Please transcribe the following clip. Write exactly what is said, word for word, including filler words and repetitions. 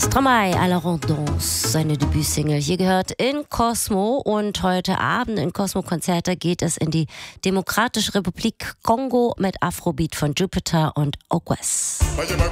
Stromae à la Redance, seine Debütsingle. Hier gehört in Cosmo, und heute Abend in Cosmo-Konzerte geht es in die Demokratische Republik Kongo mit Afrobeat von Jupiter und Okwes.